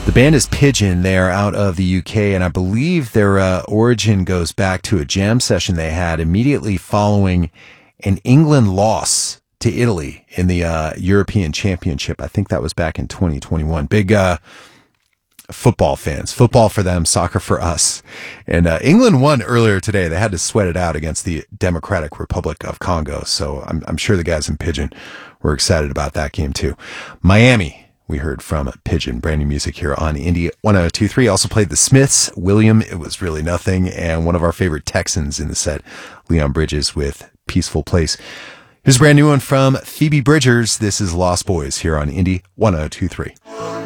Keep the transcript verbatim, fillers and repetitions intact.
The band is Pigeon. They are out of the U K, and I believe their uh, origin goes back to a jam session they had immediately following an England loss to Italy in the uh, European Championship. I think that was back in twenty twenty-one. Big uh, football fans. Football for them, soccer for us. And uh, England won earlier today. They had to sweat it out against the Democratic Republic of Congo, so I'm, I'm sure the guys in Pigeon were excited about that game too. Miami. We heard from Pigeon, brand new music here on Indie one oh two three. Also played the Smiths, William, It Was Really Nothing, and one of our favorite Texans in the set, Leon Bridges with Peaceful Place. Here's a brand new one from Phoebe Bridgers. This is Lost Boys here on Indie one oh two three.